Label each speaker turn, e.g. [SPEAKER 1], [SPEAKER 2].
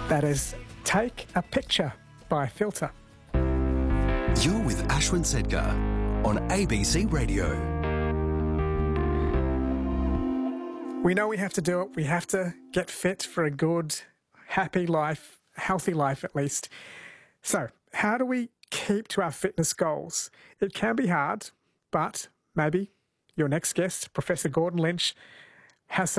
[SPEAKER 1] That is Take a Picture by Filter.
[SPEAKER 2] You're with Ashwin Sedgar on ABC Radio.
[SPEAKER 1] We know we have to do it. We have to get fit for a good, happy life, healthy life at least. So, how do we keep to our fitness goals? It can be hard, but maybe your next guest, Professor Gordon Lynch, has